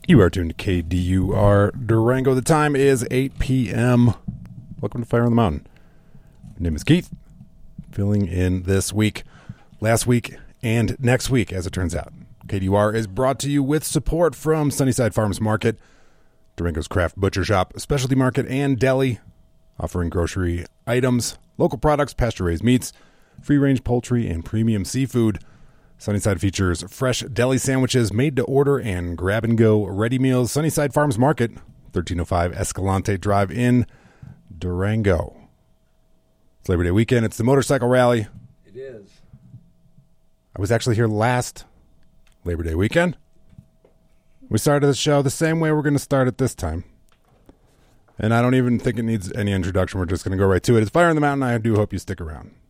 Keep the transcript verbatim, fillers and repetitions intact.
You are tuned to K D U R Durango. The time is eight p.m. Welcome to Fire on the Mountain. My name is Keith, filling in this week, last week, and next week, as it turns out. K D U R is brought to you with support from Sunnyside Farms Market, Durango's craft butcher shop, specialty market, and deli, offering grocery items, local products, pasture-raised meats, free-range poultry, and premium seafood. Sunnyside features fresh deli sandwiches made to order and grab-and-go ready meals. Sunnyside Farms Market, thirteen oh five Escalante Drive in Durango. It's Labor Day weekend. It's the motorcycle rally. It is. I was actually here last Labor Day weekend. We started the show the same way we're going to start it this time. And I don't even think it needs any introduction. We're just going to go right to it. It's Fire on the Mountain. I do hope you stick around.